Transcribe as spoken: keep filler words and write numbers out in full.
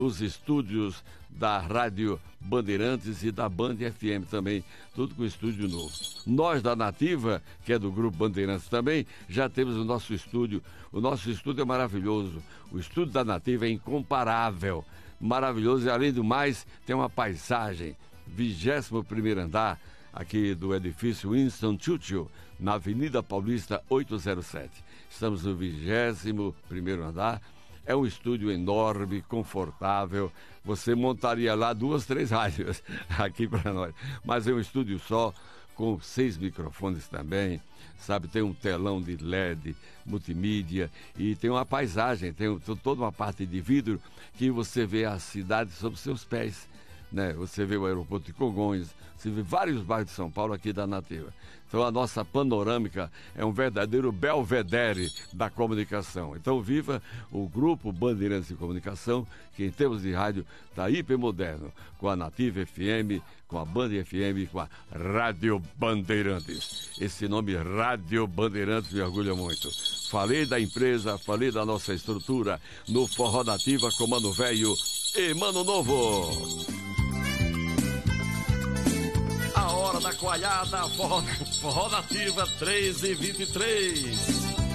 os estúdios da Rádio Bandeirantes e da Band F M também, tudo com estúdio novo. Nós da Nativa, que é do Grupo Bandeirantes também, já temos o nosso estúdio. O nosso estúdio é maravilhoso. O estúdio da Nativa é incomparável, maravilhoso, e além do mais, tem uma paisagem. vigésimo primeiro andar, aqui do edifício Winston Churchill, na Avenida Paulista oitocentos e sete. Estamos no vigésimo primeiro andar. É um estúdio enorme, confortável. Você montaria lá duas, três rádios aqui para nós. Mas é um estúdio só, com seis microfones também, sabe? Tem um telão de L E D, multimídia, e tem uma paisagem, tem toda uma parte de vidro que você vê a cidade sob seus pés, né? Você vê o aeroporto de Congonhas, você vê vários bairros de São Paulo aqui da Nativa. Então a nossa panorâmica é um verdadeiro belvedere da comunicação. Então viva o Grupo Bandeirantes de Comunicação, que em termos de rádio está hipermoderno, com a Nativa F M, com a Band F M, com a Rádio Bandeirantes. Esse nome Rádio Bandeirantes me orgulha muito. Falei da empresa, falei da nossa estrutura no Forró Nativa com Mano Velho e Mano Novo. A hora da coalhada, Forró, Forró Nativa três e vinte e três.